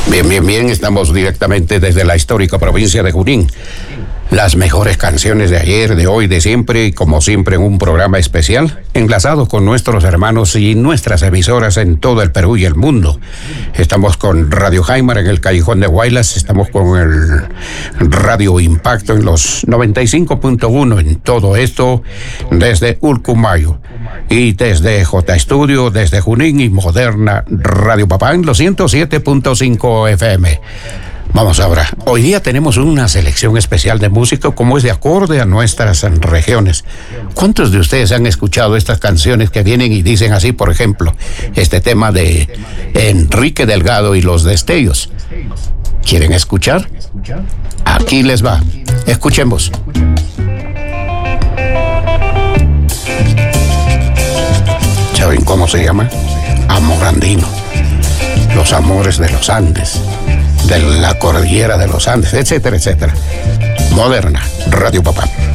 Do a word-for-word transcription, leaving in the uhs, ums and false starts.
Bien, bien, bien, estamos directamente desde la histórica provincia de Junín. Las mejores canciones de ayer, de hoy, de siempre, y como siempre en un programa especial, enlazado con nuestros hermanos y nuestras emisoras en todo el Perú y el mundo. Estamos con Radio Jaimar en el Callejón de Guaylas, estamos con el Radio Impacto en los noventa y cinco punto uno en todo esto, desde Ulcumayo, y desde J Estudio, desde Junín, y Moderna Radio Papá en los ciento siete punto cinco F M. Vamos ahora, hoy día tenemos una selección especial de música como es de acorde a nuestras regiones. ¿Cuántos de ustedes han escuchado estas canciones que vienen y dicen así, por ejemplo, este tema de Enrique Delgado y los Destellos? ¿Quieren escuchar? Aquí les va, escuchemos. ¿Saben cómo se llama? Amor andino, los amores de los Andes, de la cordillera de los Andes, etcétera, etcétera. Moderna Radio Papá.